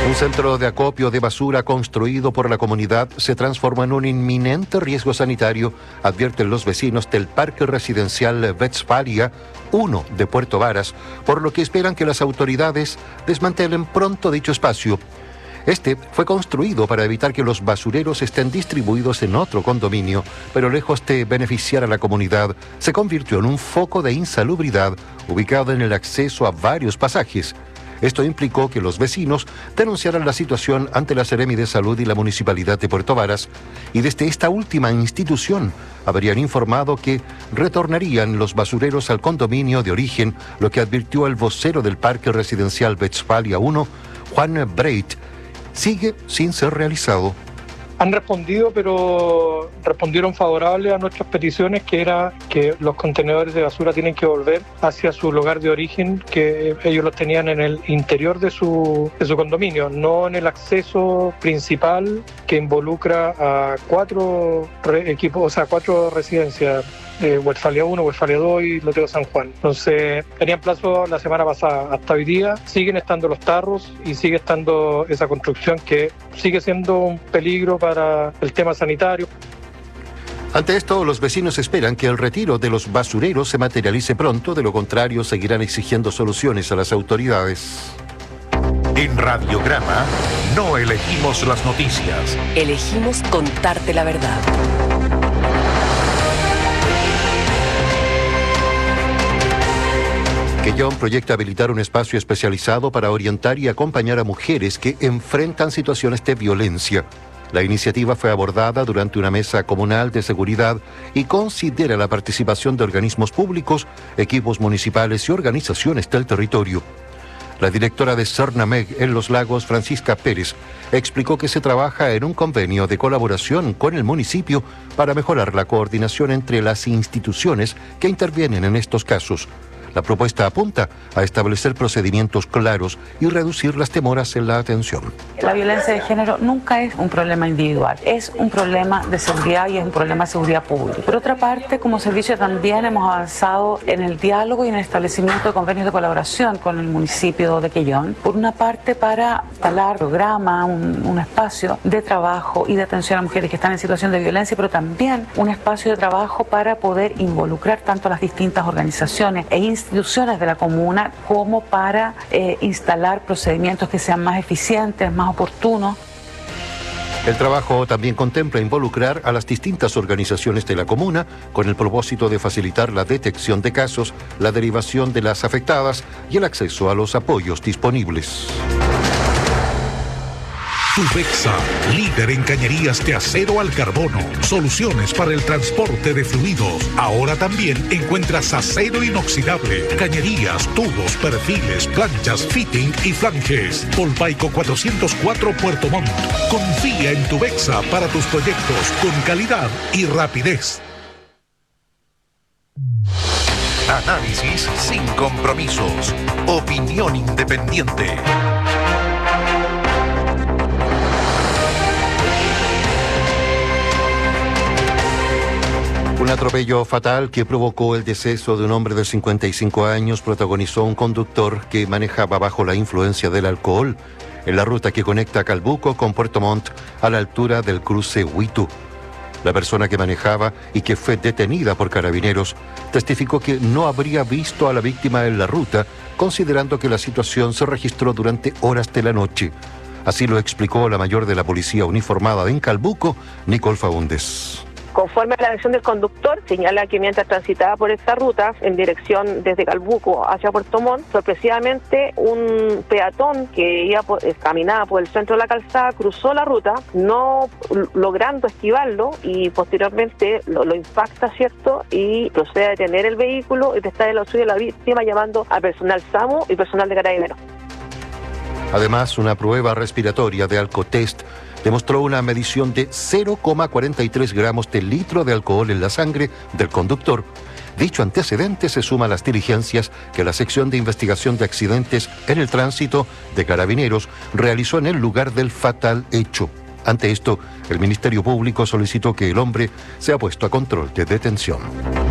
Un centro de acopio de basura construido por la comunidad se transformó en un inminente riesgo sanitario, advierten los vecinos del Parque Residencial Westfalia 1 de Puerto Varas, por lo que esperan que las autoridades desmantelen pronto dicho espacio. Este fue construido para evitar que los basureros estén distribuidos en otro condominio, pero lejos de beneficiar a la comunidad, se convirtió en un foco de insalubridad ubicado en el acceso a varios pasajes. Esto implicó que los vecinos denunciaran la situación ante la Seremi de Salud y la Municipalidad de Puerto Varas, y desde esta última institución habrían informado que retornarían los basureros al condominio de origen, lo que advirtió el vocero del Parque Residencial Westfalia 1, Juan Breit, sigue sin ser realizado. Han respondido, pero respondieron favorable a nuestras peticiones, que era que los contenedores de basura tienen que volver hacia su lugar de origen, que ellos los tenían en el interior de su condominio, no en el acceso principal que involucra a cuatro residencias. Westfalia 1, Westfalia 2 y Loteo San Juan. Entonces, tenían plazo la semana pasada. Hasta hoy día siguen estando los tarros y sigue estando esa construcción que sigue siendo un peligro para el tema sanitario. Ante esto, los vecinos esperan que el retiro de los basureros se materialice pronto, de lo contrario seguirán exigiendo soluciones a las autoridades. En Radiograma no elegimos las noticias. Elegimos contarte la verdad. Quellón proyecta habilitar un espacio especializado para orientar y acompañar a mujeres que enfrentan situaciones de violencia. La iniciativa fue abordada durante una mesa comunal de seguridad y considera la participación de organismos públicos, equipos municipales y organizaciones del territorio. La directora de Cernameg en Los Lagos, Francisca Pérez, explicó que se trabaja en un convenio de colaboración con el municipio para mejorar la coordinación entre las instituciones que intervienen en estos casos. La propuesta apunta a establecer procedimientos claros y reducir las demoras en la atención. La violencia de género nunca es un problema individual, es un problema de seguridad y es un problema de seguridad pública. Por otra parte, como servicio también hemos avanzado en el diálogo y en el establecimiento de convenios de colaboración con el municipio de Quellón. Por una parte, para instalar un programa, un espacio de trabajo y de atención a mujeres que están en situación de violencia, pero también un espacio de trabajo para poder involucrar tanto a las distintas organizaciones e instituciones de la comuna como para instalar procedimientos que sean más eficientes, más oportunos. El trabajo también contempla involucrar a las distintas organizaciones de la comuna con el propósito de facilitar la detección de casos, la derivación de las afectadas y el acceso a los apoyos disponibles. Tubexa, líder en cañerías de acero al carbono. Soluciones para el transporte de fluidos. Ahora también encuentras acero inoxidable, cañerías, tubos, perfiles, planchas, fitting y flanges. Polpaico 404 Puerto Montt. Confía en Tubexa para tus proyectos con calidad y rapidez. Análisis sin compromisos. Opinión independiente. Un atropello fatal que provocó el deceso de un hombre de 55 años protagonizó un conductor que manejaba bajo la influencia del alcohol en la ruta que conecta Calbuco con Puerto Montt a la altura del cruce Huitú. La persona que manejaba y que fue detenida por carabineros testificó que no habría visto a la víctima en la ruta, considerando que la situación se registró durante horas de la noche. Así lo explicó la mayor de la policía uniformada en Calbuco, Nicole Faúndez. Conforme a la versión del conductor, señala que mientras transitaba por esta ruta, en dirección desde Calbuco hacia Puerto Montt, sorpresivamente un peatón que caminaba por el centro de la calzada cruzó la ruta, no logrando esquivarlo, y posteriormente lo impacta, ¿cierto? Y procede a detener el vehículo y prestar el auxilio a la víctima llamando a personal SAMU y personal de carabineros. Además, una prueba respiratoria de Alcotest demostró una medición de 0,43 gramos de litro de alcohol en la sangre del conductor. Dicho antecedente se suma a las diligencias que la sección de investigación de accidentes en el tránsito de Carabineros realizó en el lugar del fatal hecho. Ante esto, el Ministerio Público solicitó que el hombre sea puesto a control de detención.